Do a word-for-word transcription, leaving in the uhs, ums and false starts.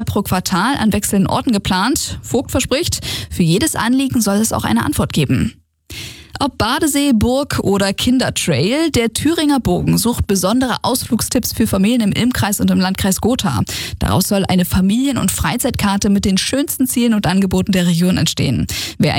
pro Quartal an wechselnden Orten geplant. Vogt verspricht, für jedes Anliegen soll es auch eine Antwort geben. Ob Badesee, Burg oder Kindertrail, der Thüringer Bogen sucht besondere Ausflugstipps für Familien im Ilmkreis und im Landkreis Gotha. Daraus soll eine Familien- und Freizeitkarte mit den schönsten Zielen und Angeboten der Region entstehen. Wer